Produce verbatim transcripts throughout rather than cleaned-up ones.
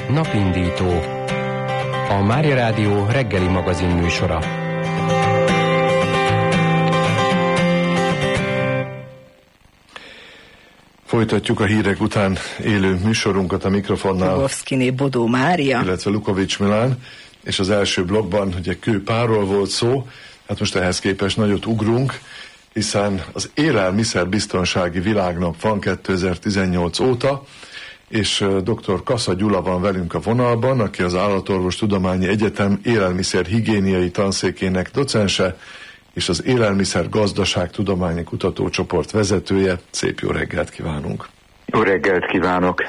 Napindító, a Mária Rádió reggeli magazin műsora. Folytatjuk a hírek után élő műsorunkat a mikrofonnál. Dubovszkiné Bodó Mária. Illetve Lukovics Milán, és az első blokkban ugye kőpárról volt szó, hát most ehhez képest nagyot ugrunk, hiszen az élelmiszerbiztonsági világnap van kétezer-tizennyolc óta, és dr. Kassa Gyula van velünk a vonalban, aki az Állatorvostudományi Egyetem élelmiszer-higiéniai tanszékének docense, és az Élelmiszer Gazdaság Tudományi Kutatócsoport vezetője. Szép jó reggelt kívánunk! Jó reggelt kívánok!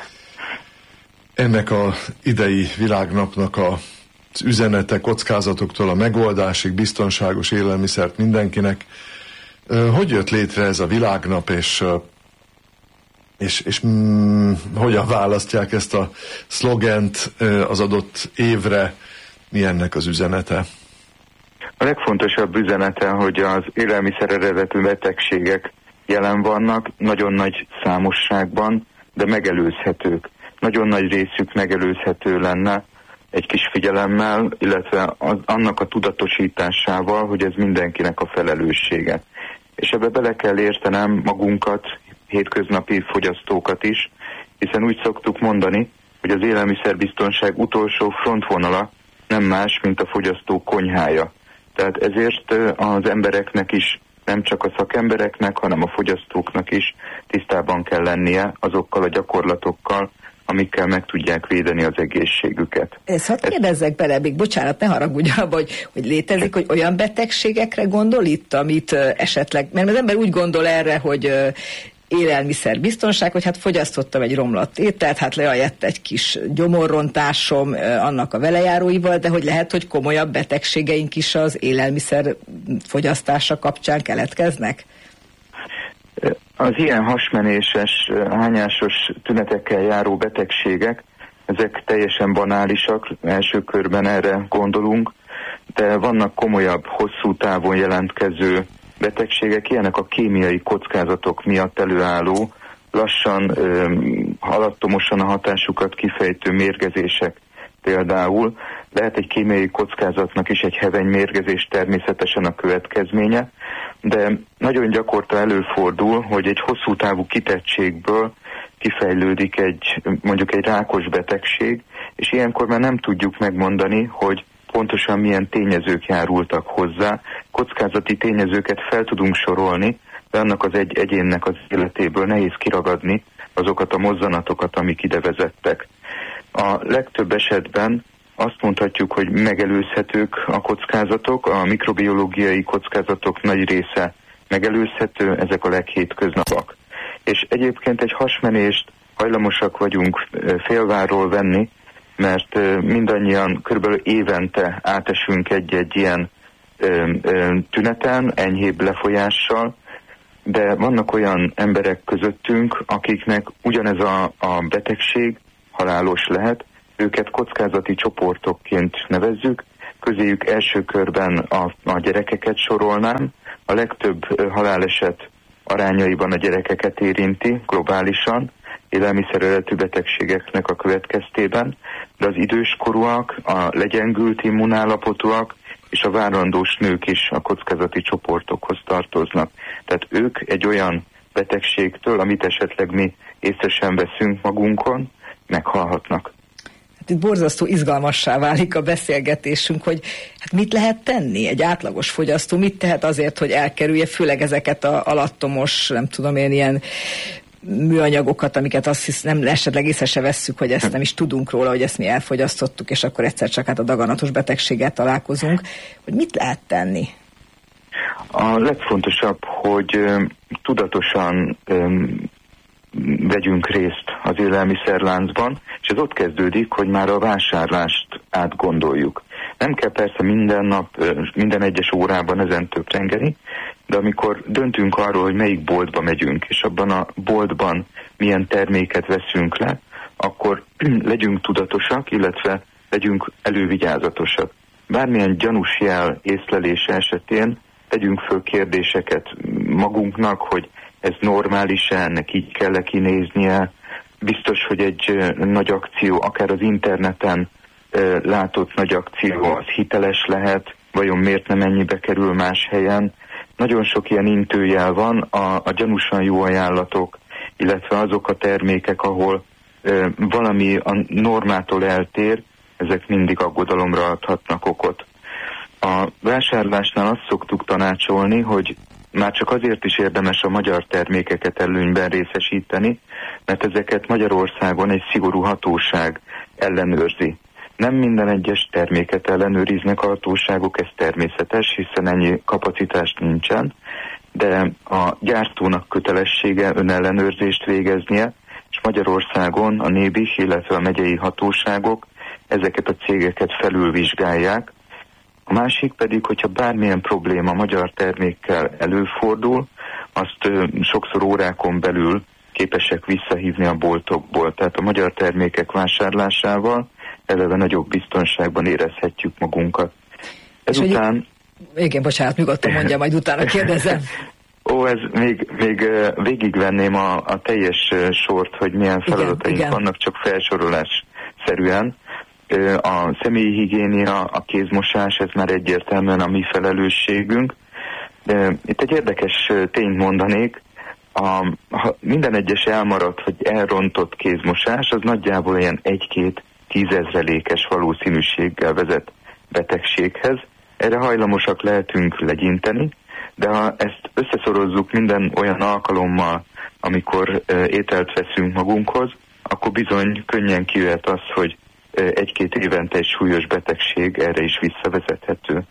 Ennek a idei világnapnak a az üzenete kockázatoktól a megoldásig biztonságos élelmiszert mindenkinek. Hogy jött létre ez a világnap, és, és, és mm, hogyan választják ezt a szlogent az adott évre? Mi ennek az üzenete? A legfontosabb üzenete, hogy az élelmiszer eredetű betegségek jelen vannak, nagyon nagy számosságban, de megelőzhetők. Nagyon nagy részük megelőzhető lenne egy kis figyelemmel, illetve az, annak a tudatosításával, hogy ez mindenkinek a felelőssége. És ebbe bele kell értenem magunkat, hétköznapi fogyasztókat is, hiszen úgy szoktuk mondani, hogy az élelmiszerbiztonság utolsó frontvonala nem más, mint a fogyasztó konyhája. Tehát ezért az embereknek is, nem csak a szakembereknek, hanem a fogyasztóknak is tisztában kell lennie azokkal a gyakorlatokkal, amikkel meg tudják védeni az egészségüket. Ezt hadd kérdezzek bele, még bocsánat, ne haragudj abba, hogy, hogy létezik, hogy olyan betegségekre gondol itt, amit uh, esetleg, mert az ember úgy gondol erre, hogy uh, élelmiszerbiztonság, hogy hát fogyasztottam egy romlott ételt, hát lejött egy kis gyomorrontásom uh, annak a velejáróival, de hogy lehet, hogy komolyabb betegségeink is az élelmiszer fogyasztása kapcsán keletkeznek? Az ilyen hasmenéses, hányásos tünetekkel járó betegségek, ezek teljesen banálisak, első körben erre gondolunk, de vannak komolyabb, hosszú távon jelentkező betegségek, ilyenek a kémiai kockázatok miatt előálló, lassan, alattomosan a hatásukat kifejtő mérgezések például. Lehet egy kémiai kockázatnak is egy hevenymérgezés természetesen a következménye, de nagyon gyakorta előfordul, hogy egy hosszú távú kitettségből kifejlődik egy, mondjuk egy rákos betegség, és ilyenkor már nem tudjuk megmondani, hogy pontosan milyen tényezők járultak hozzá. Kockázati tényezőket fel tudunk sorolni, de annak az egy egyénnek az életéből nehéz kiragadni azokat a mozzanatokat, amik ide vezettek. A legtöbb esetben azt mondhatjuk, hogy megelőzhetők a kockázatok, a mikrobiológiai kockázatok nagy része megelőzhető, ezek a leghétköznapak. És egyébként egy hasmenést hajlamosak vagyunk félvárról venni, mert mindannyian körülbelül évente átesünk egy-egy ilyen tüneten, enyhébb lefolyással, de vannak olyan emberek közöttünk, akiknek ugyanez a, a betegség halálos lehet, őket kockázati csoportokként nevezzük, közéjük első körben a, a gyerekeket sorolnám, a legtöbb haláleset arányaiban a gyerekeket érinti globálisan, élelmiszer eredetű betegségeknek a következtében, de az időskorúak, a legyengült immunállapotúak és a várandós nők is a kockázati csoportokhoz tartoznak. Tehát ők egy olyan betegségtől, amit esetleg mi észre sem veszünk magunkon, meghalhatnak. Hát itt borzasztó izgalmassá válik a beszélgetésünk, hogy hát mit lehet tenni egy átlagos fogyasztó, mit tehet azért, hogy elkerülje főleg ezeket a alattomos, nem tudom én, ilyen műanyagokat, amiket azt hisz, nem esetleg észre se vesszük, hogy ezt nem is tudunk róla, hogy ezt mi elfogyasztottuk, és akkor egyszer csak hát a daganatos betegséggel találkozunk, hogy mit lehet tenni? A legfontosabb, hogy ö, tudatosan ö, vegyünk részt az élelmiszerláncban, és ez ott kezdődik, hogy már a vásárlást átgondoljuk. Nem kell persze minden nap, minden egyes órában ezen töprengeni, de amikor döntünk arról, hogy melyik boltba megyünk, és abban a boltban milyen terméket veszünk le, akkor legyünk tudatosak, illetve legyünk elővigyázatosak. Bármilyen gyanús jel észlelése esetén tegyünk föl kérdéseket magunknak, hogy ez normális-e, ennek így kell-e kinéznie, biztos, hogy egy nagy akció, akár az interneten látott nagy akció, az hiteles lehet, vajon miért nem ennyibe kerül más helyen. Nagyon sok ilyen intőjel van, a, a gyanúsan jó ajánlatok, illetve azok a termékek, ahol ö, valami a normától eltér, ezek mindig aggodalomra adhatnak okot. A vásárlásnál azt szoktuk tanácsolni, hogy már csak azért is érdemes a magyar termékeket előnyben részesíteni, mert ezeket Magyarországon egy szigorú hatóság ellenőrzi. Nem minden egyes terméket ellenőriznek a hatóságok, ez természetes, hiszen ennyi kapacitást nincsen, de a gyártónak kötelessége önellenőrzést végeznie, és Magyarországon a Nébih, illetve a megyei hatóságok ezeket a cégeket felülvizsgálják. A másik pedig, hogyha bármilyen probléma magyar termékkel előfordul, azt ö, sokszor órákon belül képesek visszahívni a boltokból. Tehát a magyar termékek vásárlásával eleve nagyobb biztonságban érezhetjük magunkat. Ezután... Hogy, igen, bocsánat, nyugodtan mondja, majd utána kérdezem. Ó, ez még, még végigvenném a, a teljes sort, hogy milyen feladataink igen, vannak, csak felsorolás szerűen. A személyi higiénia, a kézmosás, ez már egyértelműen a mi felelősségünk. Itt egy érdekes tényt mondanék, a, ha minden egyes elmaradt vagy elrontott kézmosás, az nagyjából ilyen egy-két tízezrelékes valószínűséggel vezet betegséghez. Erre hajlamosak lehetünk legyinteni, de ha ezt összeszorozzuk minden olyan alkalommal, amikor ételt veszünk magunkhoz, akkor bizony könnyen kijöhet az, hogy egy-két évente egy súlyos betegség erre is visszavezethető.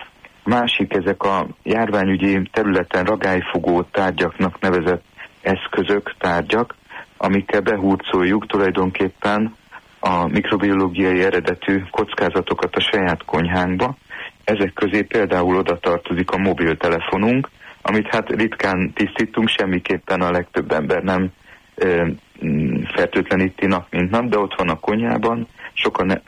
Másik, ezek a járványügyi területen ragályfogó tárgyaknak nevezett eszközök, tárgyak, amikkel behurcoljuk tulajdonképpen a mikrobiológiai eredetű kockázatokat a saját konyhánkba. Ezek közé például oda tartozik a mobiltelefonunk, amit hát ritkán tisztítunk, semmiképpen a legtöbb ember nem ö, fertőtleníti nap mint nap, de ott van a konyhában, sokan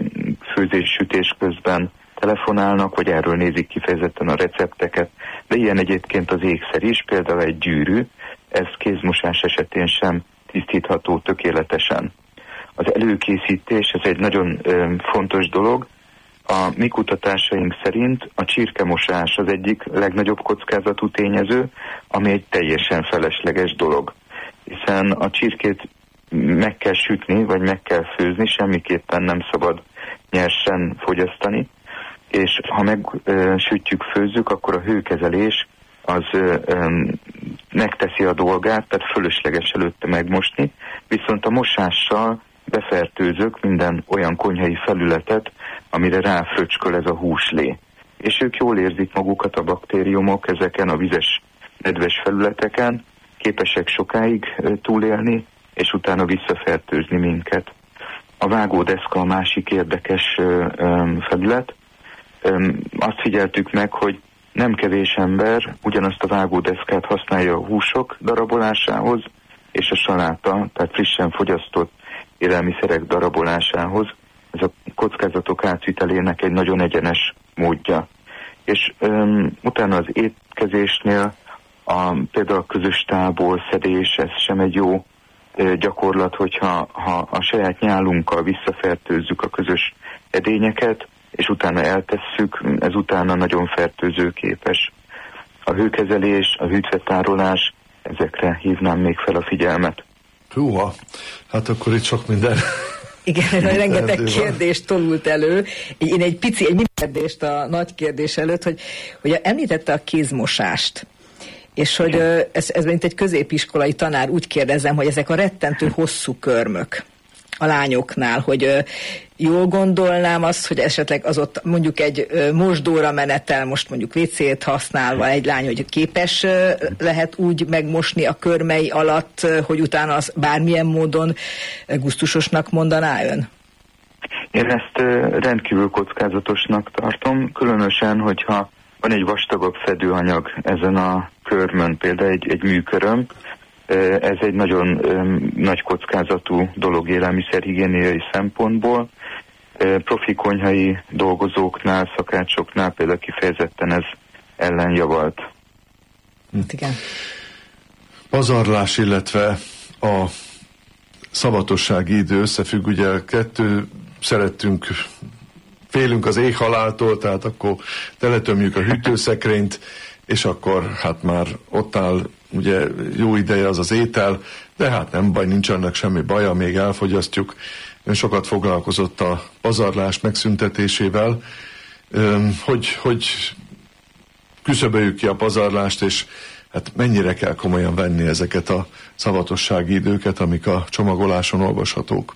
főzés-sütés közben telefonálnak, vagy erről nézik kifejezetten a recepteket, de ilyen egyébként az ékszer is, például egy gyűrű, ez kézmosás esetén sem tisztítható tökéletesen. Az előkészítés, ez egy nagyon ö, fontos dolog. A mi kutatásaink szerint a csirkemosás az egyik legnagyobb kockázatú tényező, ami egy teljesen felesleges dolog, hiszen a csirkét meg kell sütni, vagy meg kell főzni, semmiképpen nem szabad nyersen fogyasztani, és ha megsütjük, főzzük, akkor a hőkezelés az ö, ö, megteszi a dolgát, tehát fölösleges előtte megmosni, viszont a mosással befertőzök minden olyan konyhai felületet, amire ráfröcsköl ez a húslé. És ők jól érzik magukat, a baktériumok ezeken a vizes, nedves felületeken, képesek sokáig túlélni, és utána visszafertőzni minket. A vágódeszka a másik érdekes ö, ö, felület. Ö, azt figyeltük meg, hogy nem kevés ember ugyanazt a vágódeszkát használja a húsok darabolásához, és a saláta, tehát frissen fogyasztott élelmiszerek darabolásához. Ez a kockázatok átvitelének egy nagyon egyenes módja. És ö, utána az étkezésnél a, például a közös tából szedés, ez sem egy jó ö, gyakorlat, hogyha ha a saját nyálunkkal visszafertőzzük a közös edényeket, és utána eltesszük, ez utána nagyon fertőzőképes. A hőkezelés, a hűtve-tárolás, ezekre hívnám még fel a figyelmet. Húha, hát akkor itt sok minden... Igen, rengeteg kérdést tolult elő. Én egy pici, egy kérdést a nagy kérdés előtt, hogy, hogy említette a kézmosást, és hogy ez, ez mint egy középiskolai tanár, úgy kérdezem, hogy ezek a rettentő hosszú körmök a lányoknál, hogy jól gondolnám azt, hogy esetleg az ott mondjuk egy mosdóra menetel, most mondjuk vécét használva egy lány, hogy képes lehet úgy megmosni a körmei alatt, hogy utána az bármilyen módon gusztusosnak mondaná ön? Én ezt rendkívül kockázatosnak tartom, különösen, hogyha van egy vastagabb fedőanyag ezen a körmön, például egy, egy műköröm. Ez egy nagyon um, nagy kockázatú dolog élelmiszerhigiéniai szempontból. Uh, profi konyhai dolgozóknál, szakácsoknál például kifejezetten ez ellenjavalt. Igen. Pazarlás, illetve a szavatossági idő összefügg, ugye kettő szerettünk, félünk az éhhaláltól, tehát akkor teletömjük a hűtőszekrényt, és akkor hát már ott áll ugye jó ideje az az étel, de hát nem baj, nincs annak semmi baja, még elfogyasztjuk. Ön sokat foglalkozott a pazarlás megszüntetésével, hogy, hogy küszöböljük ki a pazarlást, és hát mennyire kell komolyan venni ezeket a szavatossági időket, amik a csomagoláson olvashatók?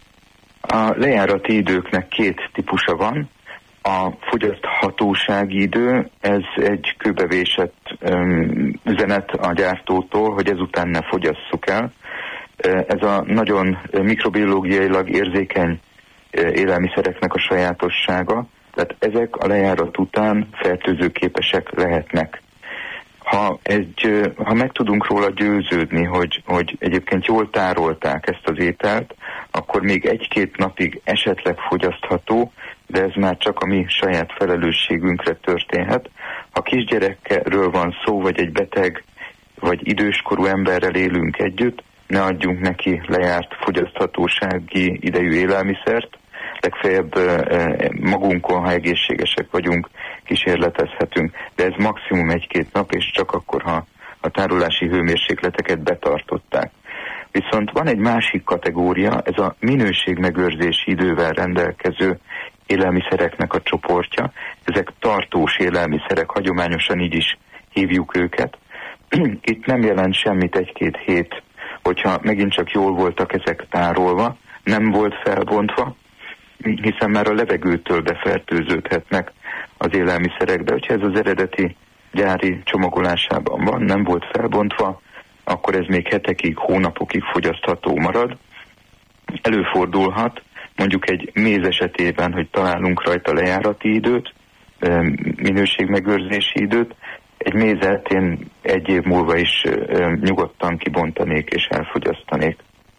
A lejárati időknek két típusa van. A fogyaszthatósági idő, ez egy kőbevésett um, üzenet a gyártótól, hogy ezután ne fogyasszuk el. Ez a nagyon mikrobiológiailag érzékeny élelmiszereknek a sajátossága, tehát ezek a lejárat után fertőzőképesek lehetnek. Ha, egy, ha meg tudunk róla győződni, hogy, hogy egyébként jól tárolták ezt az ételt, akkor még egy-két napig esetleg fogyasztható, de ez már csak a mi saját felelősségünkre történhet. Ha kisgyerekről van szó, vagy egy beteg, vagy időskorú emberrel élünk együtt, ne adjunk neki lejárt fogyaszthatósági idejű élelmiszert, legfeljebb magunkon, ha egészségesek vagyunk, kísérletezhetünk, de ez maximum egy-két nap, és csak akkor, ha a tárolási hőmérsékleteket betartották. Viszont van egy másik kategória, ez a minőségmegőrzési idővel rendelkező élelmiszereknek a csoportja. Ezek tartós élelmiszerek, hagyományosan így is hívjuk őket. Itt nem jelent semmit egy-két hét, hogyha megint csak jól voltak ezek tárolva, nem volt felbontva, hiszen már a levegőtől befertőződhetnek az élelmiszerek, de hogyha ez az eredeti gyári csomagolásában van, nem volt felbontva, akkor ez még hetekig, hónapokig fogyasztható marad. Előfordulhat, mondjuk egy méz esetében, hogy találunk rajta lejárati időt, minőségmegőrzési időt, egy mézet én egy év múlva is nyugodtan kibontanék és elfogyasztanék.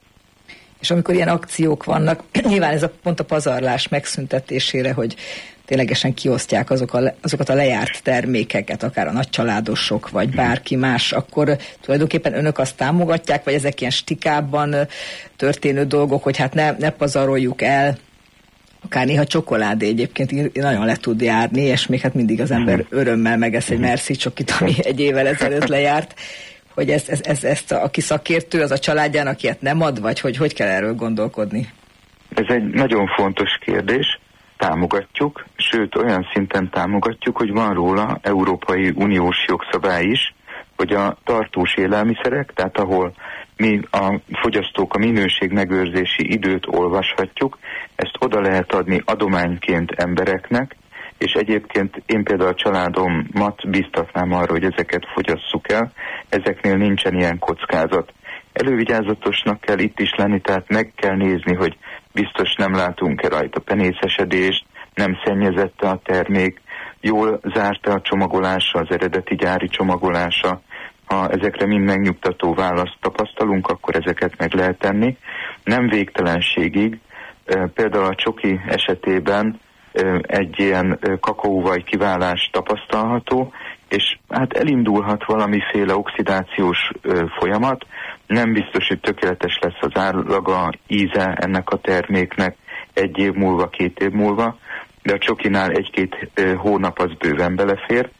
És amikor ilyen akciók vannak, nyilván ez a pont a pazarlás megszüntetésére, hogy ténylegesen kiosztják azok a, azokat a lejárt termékeket, akár a nagycsaládosok, vagy bárki más, akkor tulajdonképpen önök azt támogatják, vagy ezek ilyen stikában történő dolgok, hogy hát ne, ne pazaroljuk el, akár néha csokoládé egyébként nagyon le tud járni, és még hát mindig az ember örömmel megesz egy Merci csokit, ami egy évvel ezelőtt lejárt, hogy ezt, ezt, ezt, ezt a, aki szakértő, az a családjának ilyet nem ad, vagy hogy, hogy kell erről gondolkodni? Ez egy nagyon fontos kérdés. Támogatjuk, sőt olyan szinten támogatjuk, hogy van róla Európai Uniós jogszabály is, hogy a tartós élelmiszerek, tehát ahol mi a fogyasztók a minőségmegőrzési időt olvashatjuk, ezt oda lehet adni adományként embereknek, és egyébként én például a családomat biztatnám arra, hogy ezeket fogyasszuk el, ezeknél nincsen ilyen kockázat. Elővigyázatosnak kell itt is lenni, tehát meg kell nézni, hogy biztos nem látunk-e rajta penészesedést, nem szennyezette a termék, jól zárta a csomagolása, az eredeti gyári csomagolása. Ha ezekre mind megnyugtató választ tapasztalunk, akkor ezeket meg lehet tenni. Nem végtelenségig, például a csoki esetében egy ilyen kakaóvaj kiválás tapasztalható, és hát elindulhat valamiféle oxidációs folyamat, nem biztos, hogy tökéletes lesz az állaga, íze ennek a terméknek egy év múlva, két év múlva, de a csokinál egy-két hónap az bőven belefér.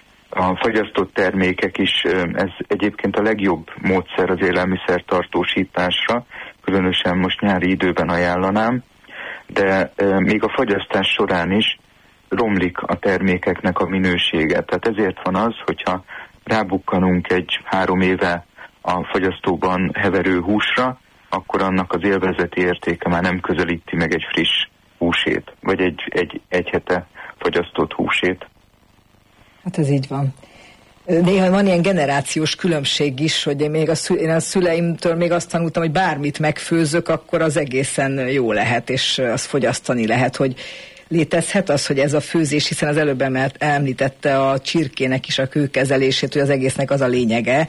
A fagyasztott termékek is, ez egyébként a legjobb módszer az élelmiszer tartósításra, különösen most nyári időben ajánlanám, de még a fagyasztás során is romlik a termékeknek a minősége. Tehát ezért van az, hogyha rábukkanunk egy három éve a fagyasztóban heverő húsra, akkor annak az élvezeti értéke már nem közelíti meg egy friss húsét, vagy egy, egy, egy hete fagyasztott húsét. Hát ez így van. Néha van ilyen generációs különbség is, hogy én még a, szü- én a szüleimtől még azt tanultam, hogy bármit megfőzök, akkor az egészen jó lehet, és azt fogyasztani lehet, hogy létezhet az, hogy ez a főzés, hiszen az előbb említette a csirkének is a kőkezelését, hogy az egésznek az a lényege,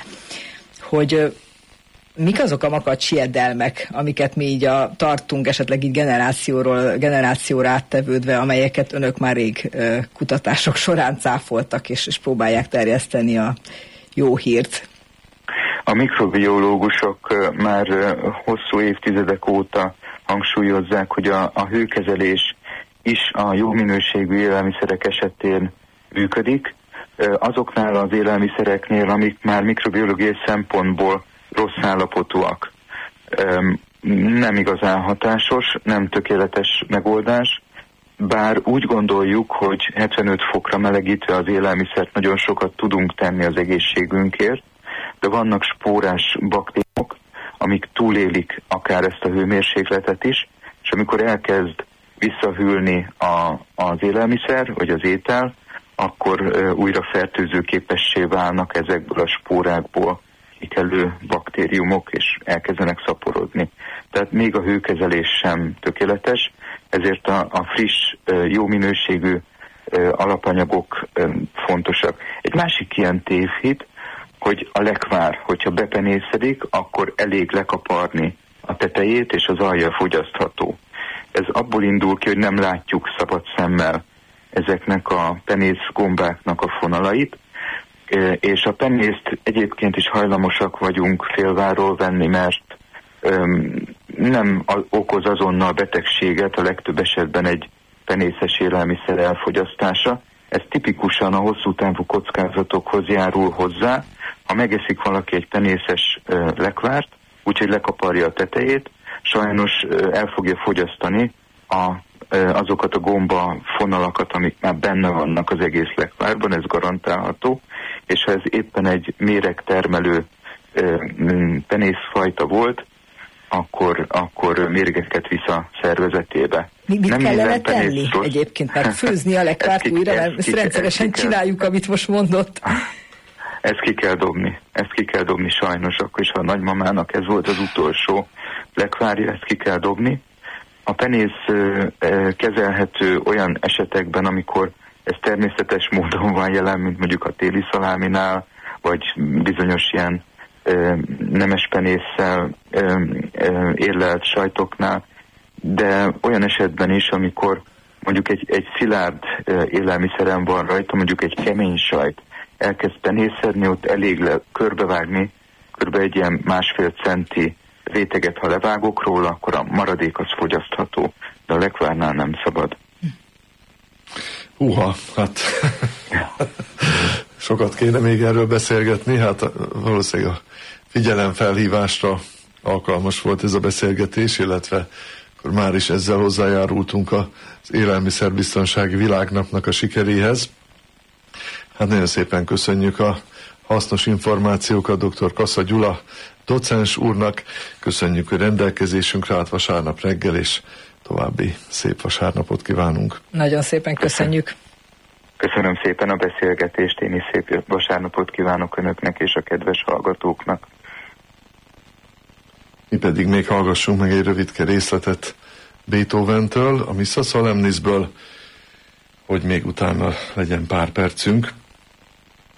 hogy mik azok a makacs hiedelmek, amiket mi így a, tartunk esetleg így generációról, generációra áttevődve, amelyeket önök már rég kutatások során cáfoltak, és, és próbálják terjeszteni a jó hírt? A mikrobiológusok már hosszú évtizedek óta hangsúlyozzák, hogy a, a hőkezelés is a jó minőségű élelmiszerek esetén működik. Azoknál az élelmiszereknél, amik már mikrobiológiai szempontból rossz állapotúak, nem igazán hatásos, nem tökéletes megoldás, bár úgy gondoljuk, hogy hetvenöt fokra melegítve az élelmiszert nagyon sokat tudunk tenni az egészségünkért, de vannak spórás baktériumok, amik túlélik akár ezt a hőmérsékletet is, és amikor elkezd visszahűlni a, az élelmiszer, vagy az étel, akkor uh, újra fertőző képessé válnak ezekből a spórákból kikelő baktériumok, és elkezdenek szaporodni. Tehát még a hőkezelés sem tökéletes, ezért a, a friss, uh, jó minőségű uh, alapanyagok uh, fontosak. Egy másik ilyen tévhit, hogy a lekvár, hogyha bepenészedik, akkor elég lekaparni a tetejét, és az alja fogyasztható. Ez abból indul ki, hogy nem látjuk szabad szemmel ezeknek a penész gombáknak a fonalait, és a penészt egyébként is hajlamosak vagyunk félváról venni, mert nem okoz azonnal betegséget, a legtöbb esetben egy penészes élelmiszer elfogyasztása. Ez tipikusan a hosszú távú kockázatokhoz járul hozzá. Ha megeszik valaki egy penészes lekvárt, úgyhogy lekaparja a tetejét, sajnos el fogja fogyasztani a, azokat a gomba fonalakat, amik már benne vannak az egész lekvárban, ez garantálható, és ha ez éppen egy méregtermelő penészfajta volt, akkor, akkor mérgeket visz a szervezetébe. Mi, mit nem kellene tenni rossz. Egyébként, mert főzni a lekvárt újra, mert ezt rendszeresen ezt csináljuk, amit most mondott. Ezt ki kell dobni, ezt ki kell dobni sajnos, akkor is, ha a nagymamának ez volt az utolsó lekvárja, ezt ki kell dobni. A penész kezelhető olyan esetekben, amikor ez természetes módon van jelen, mint mondjuk a téli szaláminál, vagy bizonyos ilyen nemes penésszel érlelt sajtoknál, de olyan esetben is, amikor mondjuk egy, egy szilárd élelmiszeren van rajta, mondjuk egy kemény sajt, elkezd penészedni, ott elég le, körbevágni, kb. Egy ilyen másfél centi réteget, ha levágok róla, akkor a maradék az fogyasztható, de a lekvárnál nem szabad. Húha, hát sokat kéne még erről beszélgetni, hát valószínűleg a figyelemfelhívásra alkalmas volt ez a beszélgetés, illetve akkor már is ezzel hozzájárultunk az élelmiszerbiztonsági világnapnak a sikeréhez. Hát nagyon szépen köszönjük a hasznos információkat dr. Kassa Gyula docens úrnak, köszönjük, hogy rendelkezésünkre állt vasárnap reggel, és további szép vasárnapot kívánunk. Nagyon szépen köszönjük. Köszönöm szépen a beszélgetést, én is szép vasárnapot kívánok önöknek és a kedves hallgatóknak. Mi pedig még hallgassunk meg egy rövidke részletet Beethoventől, a Missa Solemnisből, hogy még utána legyen pár percünk.